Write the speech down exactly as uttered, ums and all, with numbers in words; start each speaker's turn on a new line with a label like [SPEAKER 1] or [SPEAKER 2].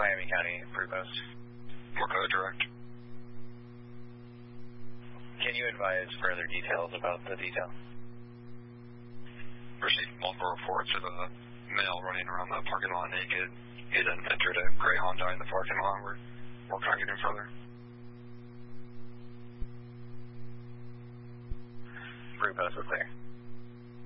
[SPEAKER 1] Miami County Brew Post.
[SPEAKER 2] Marco Direct.
[SPEAKER 1] Can you advise further details about the detail?
[SPEAKER 2] Received multiple reports of a male running around the parking lot naked. He then entered a gray Honda in the parking lot. We're working on getting further.
[SPEAKER 1] Brew Post is clear.